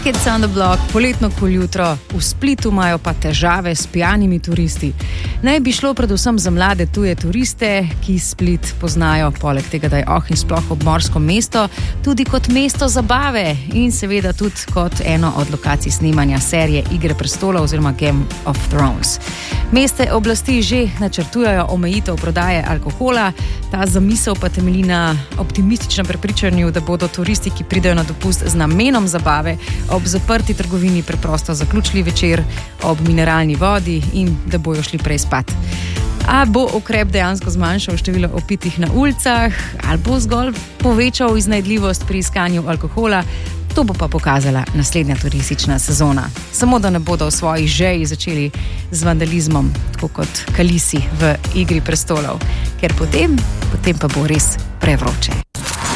Kids on the Block, poletno jutro, v Splitu imajo pa težave s pijanimi turisti. Naj bi šlo predvsem za mlade tuje turiste, ki Split poznajo, poleg tega, da je in sploh obmorsko mesto, tudi kot mesto zabave in seveda tudi kot eno od lokacij snemanja serije Igre prestolov oziroma Game of Thrones. Mestne oblasti že načrtujejo omejitev prodaje alkohola, ta zamisel pa temelji na optimističnem prepričanju, da bodo turisti, ki pridejo na dopust z namenom zabave, ob zaprti trgovini preprosto zaključili večer ob mineralni vodi in da bojo šli prej spat. A bo ukrep dejansko zmanjšal število opitih na ulicah ali bo zgolj povečal iznajdljivost pri iskanju alkohola, to bo pa pokazala naslednja turistična sezona. Samo da ne bodo v svoji žeji začeli z vandalizmom, tako kot Kalisi v Igri prestolov, ker potem pa bo res prevroče.